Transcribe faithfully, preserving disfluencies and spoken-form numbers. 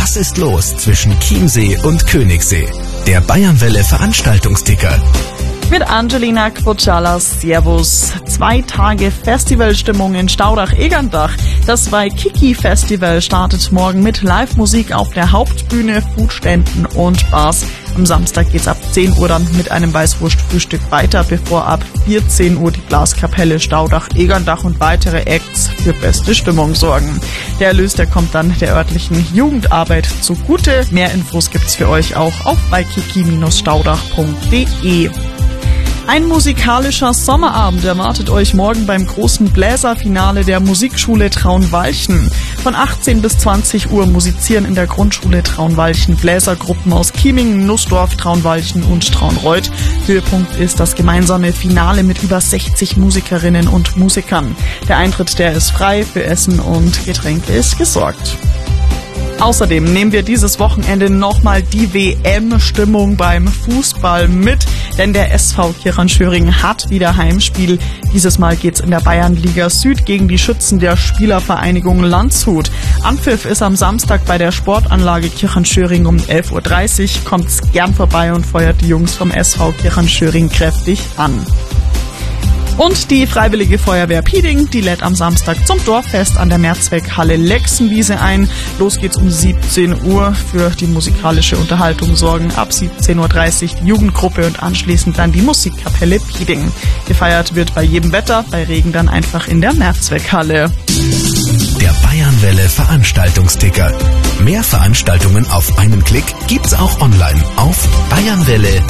Was ist los zwischen Chiemsee und Königssee? Der Bayernwelle Veranstaltungsticker. Mit Angelina Kruchala, Servus. Zwei Tage Festivalstimmung in Staudach-Egerndach. Das Waikiki-Festival startet morgen mit Live-Musik auf der Hauptbühne, Foodständen und Bars. Am Samstag geht's ab zehn Uhr dann mit einem Weißwurstfrühstück weiter, bevor ab vierzehn Uhr die Blaskapelle Staudach-Egerndach und weitere Acts für beste Stimmung sorgen. Der Erlös, der kommt dann der örtlichen Jugendarbeit zugute. Mehr Infos gibt's für euch auch auf waikiki Staudach punkt de. Ein musikalischer Sommerabend erwartet euch morgen beim großen Bläserfinale der Musikschule Traunwalchen. Von achtzehn bis zwanzig Uhr musizieren in der Grundschule Traunwalchen Bläsergruppen aus Chiemingen, Nussdorf, Traunwalchen und Traunreut. Höhepunkt ist das gemeinsame Finale mit über sechzig Musikerinnen und Musikern. Der Eintritt, der ist frei, für Essen und Getränke ist gesorgt. Außerdem nehmen wir dieses Wochenende nochmal die W M-Stimmung beim Fußball mit, denn der S V Kirchenschöring hat wieder Heimspiel. Dieses Mal geht's in der Bayernliga Süd gegen die Schützen der Spielervereinigung Landshut. Anpfiff ist am Samstag bei der Sportanlage Kirchenschöring um elf Uhr dreißig. Kommt's gern vorbei und feuert die Jungs vom S V Kirchenschöring kräftig an. Und die Freiwillige Feuerwehr Pieding, die lädt am Samstag zum Dorffest an der Mehrzweckhalle Lexenwiese ein. Los geht's um siebzehn Uhr. Für die musikalische Unterhaltung sorgen ab siebzehn Uhr dreißig die Jugendgruppe und anschließend dann die Musikkapelle Pieding. Gefeiert wird bei jedem Wetter, bei Regen dann einfach in der Mehrzweckhalle. Der Bayernwelle Veranstaltungsticker. Mehr Veranstaltungen auf einen Klick gibt's auch online auf bayernwelle